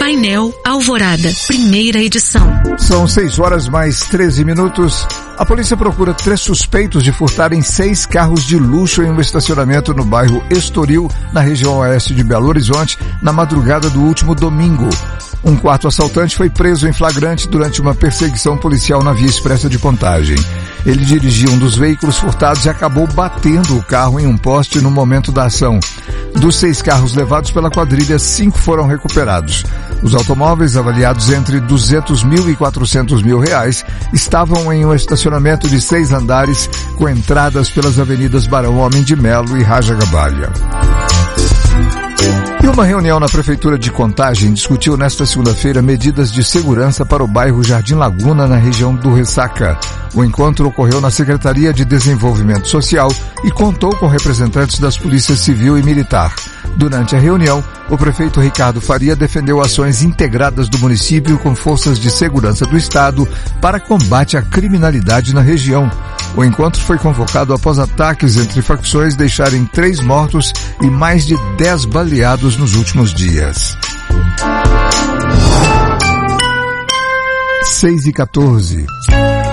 Painel Alvorada, primeira edição. São 6h mais 13. A polícia procura 3 suspeitos de furtarem 6 carros de luxo em um estacionamento no bairro Estoril, na região oeste de Belo Horizonte, na madrugada do último domingo. Um quarto assaltante foi preso em flagrante durante uma perseguição policial na via expressa de Contagem. Ele dirigia um dos veículos furtados e acabou batendo o carro em um poste no momento da ação. Dos 6 carros levados pela quadrilha, 5 foram recuperados. Os automóveis, avaliados entre 200 mil e 400 mil reais, estavam em um estacionamento de 6 andares com entradas pelas avenidas Barão Homem de Melo e Raja Gabalha. E uma reunião na Prefeitura de Contagem discutiu nesta segunda-feira medidas de segurança para o bairro Jardim Laguna, na região do Ressaca. O encontro ocorreu na Secretaria de Desenvolvimento Social e contou com representantes das polícias civil e militar. Durante a reunião, o prefeito Ricardo Faria defendeu ações integradas do município com forças de segurança do Estado para combate à criminalidade na região. O encontro foi convocado após ataques entre facções deixarem 3 mortos e mais de 10 baleados nos últimos dias. 6h14.